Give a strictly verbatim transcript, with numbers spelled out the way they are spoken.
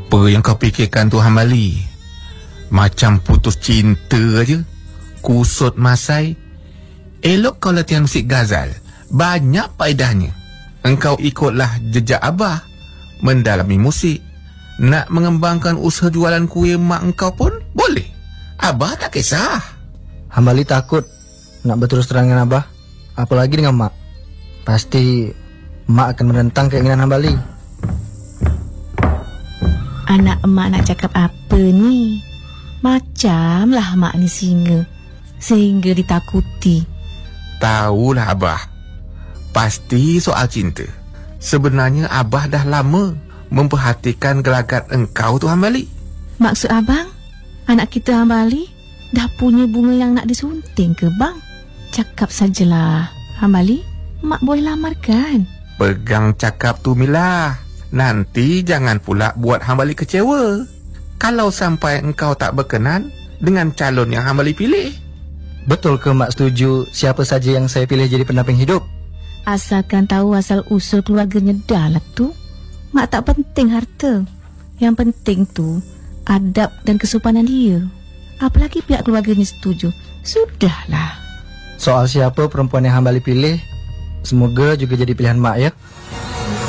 Apa yang kau fikirkan tu Hambali? Macam putus cinta aja. Kusut masai. Elok kau latihan musik Ghazal. Banyak faedahnya. Engkau ikutlah jejak abah, mendalami musik. Nak mengembangkan usaha jualan kuih mak engkau pun boleh. Abah tak kisah. Hambali takut nak berterus terang dengan abah, apalagi dengan mak. Pasti mak akan menentang keinginan Hambali. Anak emak nak cakap apa ni? Macamlah mak ni singa, sehingga ditakuti. Tahulah abah, pasti soal cinta. Sebenarnya abah dah lama memperhatikan gelagat engkau tu Hambali. Maksud abang, anak kita Hambali dah punya bunga yang nak disunting ke bang? Cakap sajalah Hambali, mak boleh lamarkan. Pegang cakap tu Mila. Nanti jangan pula buat Hambali kecewa kalau sampai engkau tak berkenan dengan calon yang Hambali pilih. Betul ke mak setuju siapa saja yang saya pilih jadi pendamping hidup? Asalkan tahu asal usul keluarganya dah lah tu. Mak tak penting harta. Yang penting tu adab dan kesopanan dia. Apalagi pihak keluarganya setuju. Sudahlah. Soal siapa perempuan yang Hambali pilih, semoga juga jadi pilihan mak ya.